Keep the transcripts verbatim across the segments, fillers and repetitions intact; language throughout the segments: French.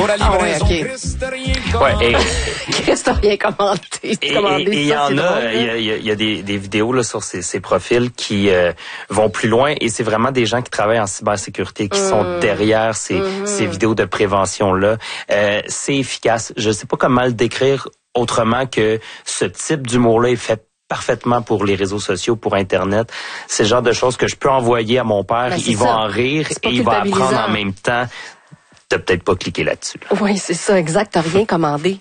Pour la livraison. Ah ouais, ok. Ouais, et Qu'est-ce que t'as bien commandé? Et il y en a, il y a, y a des, des vidéos là sur ces, ces profils qui euh, vont plus loin et c'est vraiment des gens qui travaillent en cybersécurité qui mmh. sont derrière ces, mmh. ces vidéos de prévention là. Euh, c'est efficace. Je sais pas comment le décrire autrement que ce type d'humour-là est fait parfaitement pour les réseaux sociaux, pour Internet. C'est le genre de choses que je peux envoyer à mon père, ben, il va ça. en rire et il va apprendre en même temps. T'as peut-être pas cliqué là-dessus. Là. Oui, c'est ça, exact. T'as rien commandé.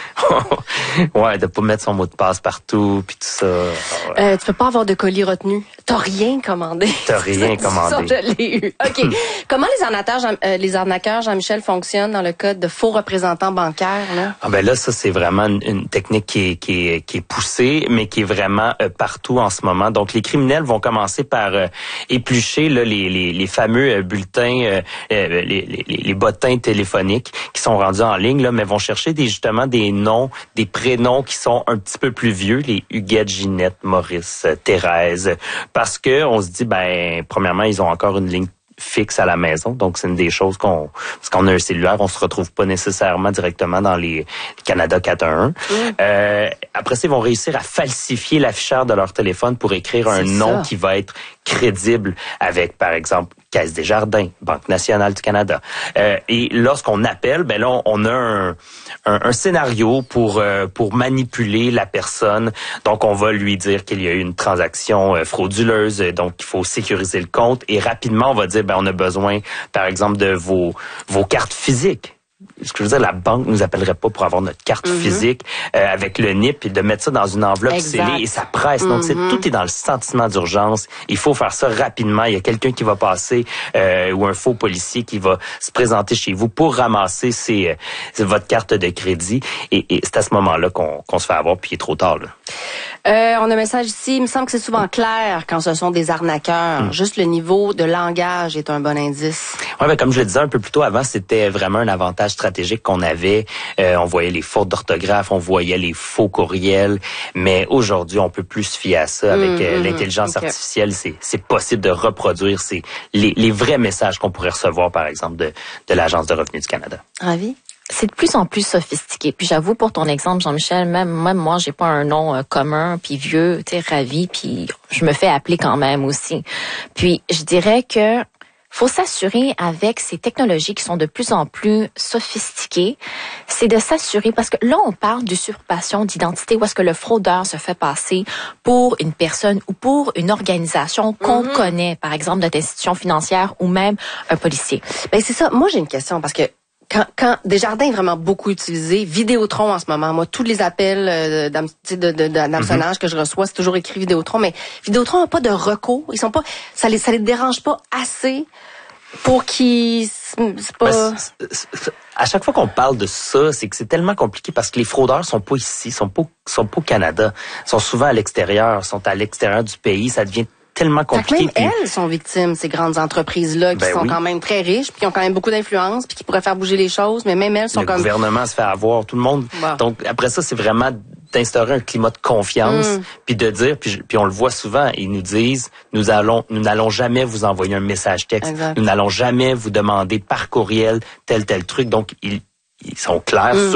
Ouais, de pas mettre son mot de passe partout, puis tout ça. Ouais. Euh, tu peux pas avoir de colis retenu. T'as rien commandé. T'as rien commandé. Ça, je l'ai eu. OK. Comment les arnaqueurs, Jean, euh, les arnaqueurs, Jean-Michel, fonctionnent dans le cas de faux représentants bancaires, là? Ah ben là, ça, c'est vraiment une, une technique qui est, qui est, qui est poussée, mais qui est vraiment euh, partout en ce moment. Donc, les criminels vont commencer par euh, éplucher là, les, les, les fameux euh, bulletins, euh, euh, les, les, les bottins téléphoniques qui sont rendus en ligne, là, mais vont chercher des, justement des noms, des prénoms qui sont un petit peu plus vieux, les Huguette, Ginette, Maurice, euh, Thérèse, parce que on se dit, ben, premièrement, ils ont encore une ligne fixe à la maison, donc c'est une des choses qu'on, parce qu'on a un cellulaire, on se retrouve pas nécessairement directement dans les Canada quatre un un. Mmh. Euh, après ça, ils vont réussir à falsifier l'afficheur de leur téléphone pour écrire un nom qui va être crédible avec, par exemple, Caisse des Jardins, Banque nationale du Canada. Euh, et lorsqu'on appelle, ben là, on, on a un, un, un scénario pour euh, pour manipuler la personne. Donc, on va lui dire qu'il y a eu une transaction euh, frauduleuse, donc il faut sécuriser le compte. Et rapidement, on va dire, ben on a besoin, par exemple, de vos vos cartes physiques. Ce que je veux dire, la banque nous appellerait pas pour avoir notre carte mm-hmm. physique euh, avec le N I P et de mettre ça dans une enveloppe exact. Scellée et ça presse. Mm-hmm. Donc, c'est, tout est dans le sentiment d'urgence. Il faut faire ça rapidement. Il y a quelqu'un qui va passer euh, ou un faux policier qui va se présenter chez vous pour ramasser ses, euh, votre carte de crédit. Et, et c'est à ce moment-là qu'on, qu'on se fait avoir, puis il est trop tard, là. Euh, on a un message ici. Il me semble que c'est souvent clair quand ce sont des arnaqueurs. Mm. Juste le niveau de langage est un bon indice. Ouais, ben comme je le disais un peu plus tôt avant, c'était vraiment un avantage stratégique qu'on avait. Euh, on voyait les fautes d'orthographe, on voyait les faux courriels, mais aujourd'hui, on peut plus se fier à ça avec mm, euh, mm, l'intelligence okay. artificielle. C'est, c'est possible de reproduire ces, les, les vrais messages qu'on pourrait recevoir, par exemple, de, de l'Agence de revenus du Canada. Ravi? C'est de plus en plus sophistiqué. Puis j'avoue, pour ton exemple, Jean-Michel, même, même moi, j'ai pas un nom euh, commun, puis vieux, tu sais, ravi, puis je me fais appeler quand même aussi. Puis je dirais que faut s'assurer avec ces technologies qui sont de plus en plus sophistiquées, c'est de s'assurer, parce que là, on parle d'usurpation d'identité, où est-ce que le fraudeur se fait passer pour une personne ou pour une organisation qu'on mm-hmm. connaît, par exemple, notre institution financière ou même un policier. Ben c'est ça. Moi, j'ai une question, parce que Quand, quand Desjardins est vraiment beaucoup utilisé, Vidéotron en ce moment, moi tous les appels euh, d'am, de, de, de, d'hameçonnage mm-hmm. que je reçois, c'est toujours écrit Vidéotron, mais Vidéotron n'a pas de recours, ils sont pas, ça les ça les dérange pas assez pour qu'ils, c'est pas. Ben, c'est, c'est, à chaque fois qu'on parle de ça, c'est que c'est tellement compliqué parce que les fraudeurs sont pas ici, sont pas sont pas au Canada, sont souvent à l'extérieur, sont à l'extérieur du pays, ça devient tellement compliqué. Même puis... elles sont victimes, ces grandes entreprises-là, qui ben sont oui. quand même très riches, puis qui ont quand même beaucoup d'influence, puis qui pourraient faire bouger les choses, mais même elles sont le comme... Le gouvernement se fait avoir, tout le monde. Wow. Donc, après ça, c'est vraiment d'instaurer un climat de confiance, mm. puis de dire, puis, puis on le voit souvent, ils nous disent, nous allons, nous n'allons jamais vous envoyer un message texte, exact. Nous n'allons jamais vous demander par courriel tel, tel truc. Donc, ils, ils sont clairs mm. sur